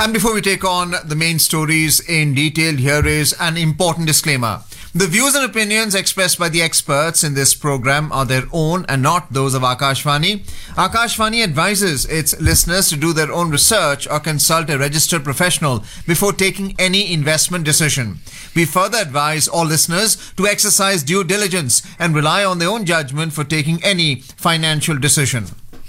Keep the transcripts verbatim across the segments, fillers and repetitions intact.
And before we take on the main stories in detail, here is an important disclaimer. The views and opinions expressed by the experts in this program are their own and not those of Akashvani. Akashvani advises its listeners to do their own research or consult a registered professional before taking any investment decision. We further advise all listeners to exercise due diligence and rely on their own judgment for taking any financial decision.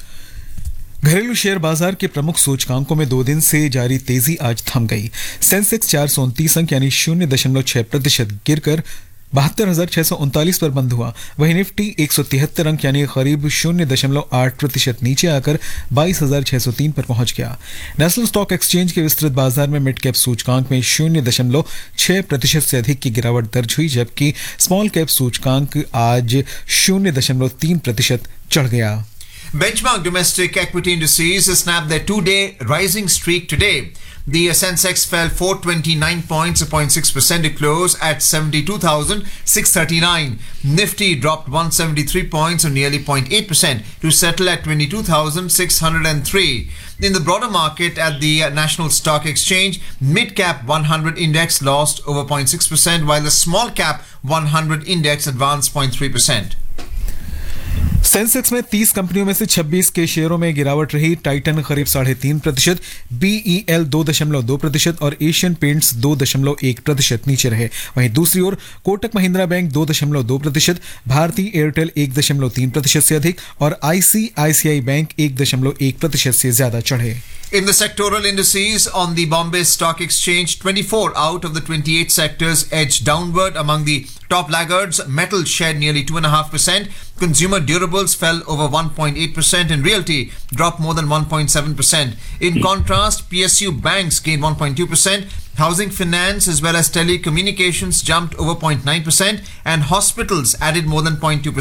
घरेलू share बाजार के प्रमुख सूचकांकों में दो दिन से जारी तेजी आज थम गई। सेंसेक्स चार सौ उनतीस अंक यानी शून्य दशमलव छह प्रतिशत गिरकर बहत्तर हजार छह सौ उनतालीस पर बंद हुआ। वहीं निफ्टी एक सौ तिहत्तर अंक यानी करीब शून्य दशमलव आठ प्रतिशत नीचे आकर बाईस हजार छह सौ तीन पर पहुंच गया। नेशनल स्टॉक एक्सचेंज के विस्तृत बाजार में मिड कैप सूचकांक में शून्य दशमलव छह प्रतिशत से अधिक की गिरावट दर्ज हुई, जबकि स्मॉल कैप सूचकांक आज शून्य दशमलव तीन प्रतिशत चढ़ गया। Benchmark domestic equity indices snapped their two-day rising streak today. The Sensex fell four hundred twenty-nine points, zero point six percent to close at seventy-two thousand six hundred thirty-nine. Nifty dropped one hundred seventy-three points, or nearly zero point eight percent, to settle at twenty-two thousand six hundred three. In the broader market at the National Stock Exchange, mid-cap one hundred index lost over zero point six percent, while the small-cap one hundred index advanced zero point three percent. Sensex में तीस कंपनियों में से छब्बीस के शेयरों में गिरावट रही। टाइटन करीब साढ़े तीन प्रतिशत, बीईएल दो दशमलव दो प्रतिशत और एशियन पेंट्स दो दशमलव एक प्रतिशत नीचे रहे। वहीं दूसरी ओर कोटक महिंद्रा बैंक दो दशमलव दो प्रतिशत, भारती एयरटेल एक दशमलव तीन प्रतिशत से अधिक और आईसीआईसीआई बैंक एक दशमलव एक प्रतिशत से ज्यादा चढ़े। In the sectoral indices on the Bombay Stock Exchange, twenty-four out of the twenty-eight sectors edged downward. Among the top laggards, metals shed nearly two point five percent, consumer durables fell over one point eight percent and realty dropped more than one point seven percent. In contrast, P S U banks gained one point two percent, housing finance as well as telecommunications jumped over zero point nine percent and hospitals added more than zero point two percent.